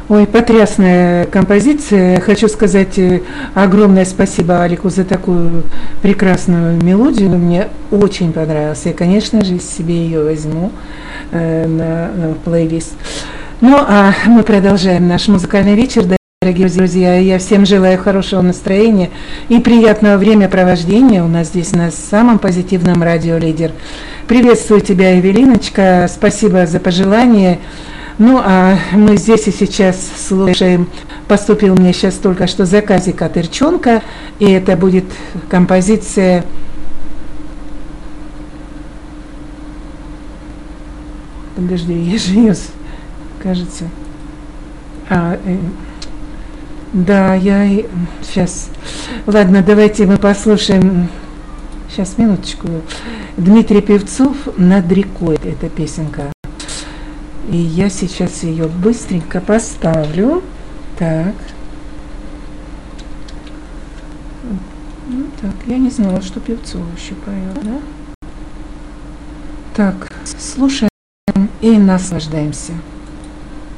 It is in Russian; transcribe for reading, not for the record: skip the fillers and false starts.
Ой, потрясная композиция. Хочу сказать огромное спасибо Алику за такую прекрасную мелодию. Мне очень понравилась. Я, конечно же, себе ее возьму на плейлист. Ну, а мы продолжаем наш музыкальный вечер. Дорогие друзья, я всем желаю хорошего настроения и приятного времяпровождения у нас здесь на самом позитивном радио «Лидер». Приветствую тебя, Эвелиночка. Спасибо за пожелания. Ну, а мы здесь и сейчас слушаем, поступил мне сейчас только что заказик от Ирчонка, и это будет композиция подожди, я же ее, кажется, да, сейчас, ладно, давайте мы послушаем, сейчас, минуточку, Дмитрий Певцов «Над рекой» эта песенка. И я сейчас ее быстренько поставлю. Так. Ну, так, я не знала, что Певцов еще поет, да? Так, слушаем и наслаждаемся.